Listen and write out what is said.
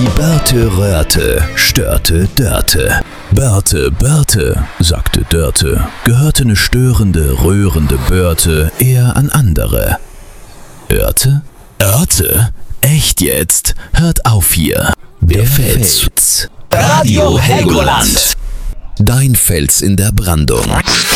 Die Börte röhrte, störte Dörte. Börte, sagte Dörte, gehörte ne störende, rührende Börte eher an andere. Örte? Echt jetzt? Hört auf hier. Der Fels. Radio Helgoland. Dein Fels in der Brandung.